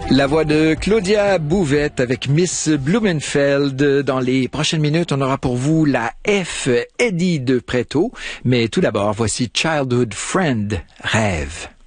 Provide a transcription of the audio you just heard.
La voix de Claudia Bouvette avec Miss Blumenfeld. Dans les prochaines minutes, on aura pour vous la F. Eddie de Préto. Mais tout d'abord, voici Childhood Friend, Rêve.